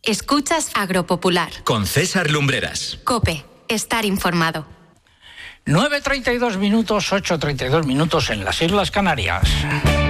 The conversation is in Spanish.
Escuchas Agropopular. Con César Lumbreras. COPE. Estar informado. 9:32 minutos, 8:32 minutos en las Islas Canarias.